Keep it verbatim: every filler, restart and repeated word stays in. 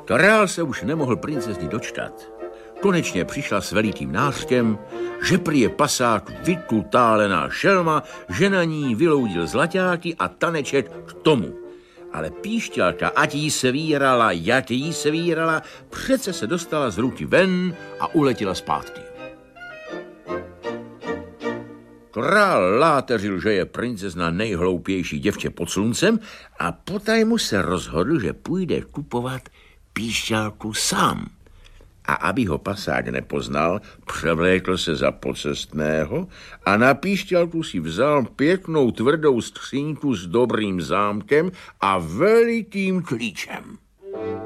Král se už nemohl princezny dočkat. Konečně přišla s velikým nářkem, že prý je pasák vytutálená šelma, že na ní vyloudil zlaťáky a taneček k tomu. Ale píšťalka, ať jí svírala, jak jí svírala, přece se dostala z ruky ven a uletěla zpátky. Král láteřil, že je princezna nejhloupější děvče pod sluncem a potajmu se rozhodl, že půjde kupovat píšťalku sám. A aby ho pasák nepoznal, převlékl se za pocestného a na píšťalku si vzal pěknou tvrdou skřínku s dobrým zámkem a velikým klíčem.